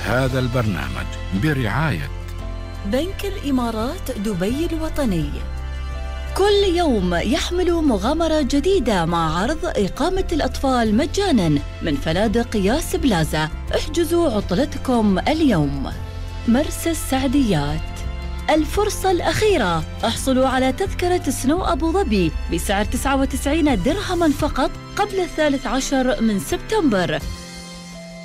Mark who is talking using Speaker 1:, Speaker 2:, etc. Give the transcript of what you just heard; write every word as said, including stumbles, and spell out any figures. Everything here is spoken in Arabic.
Speaker 1: هذا البرنامج برعاية
Speaker 2: بنك الإمارات دبي الوطني. كل يوم يحمل مغامرة جديدة مع عرض إقامة الأطفال مجاناً من فنادق ياس بلازا. احجزوا عطلتكم اليوم. مرسى السعديات، الفرصة الأخيرة. احصلوا على تذكرة سنو أبو ظبي بسعر تسعة وتسعين درهما فقط قبل الثالث عشر من سبتمبر.